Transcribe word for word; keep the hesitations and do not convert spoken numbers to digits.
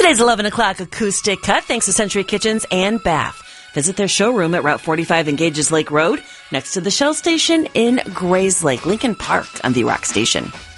Today's eleven o'clock acoustic cut thanks to Century Kitchens and Bath. Visit their showroom at Route forty-five and Gages Lake Road, next to the Shell Station in Grayslake, Lincoln Park on the Rock Station.